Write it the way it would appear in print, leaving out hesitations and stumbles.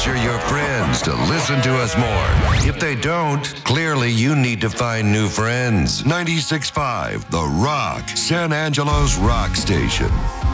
pressure your friends to listen to us more. If they don't, clearly you need to find new friends. 96.5, The Rock, San Angelo's rock station.